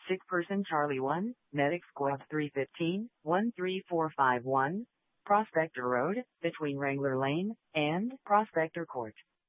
Sick person Charlie 1, Medic Squad 315, 13451, Prospector Road, between Wrangler Lane and Prospector Court.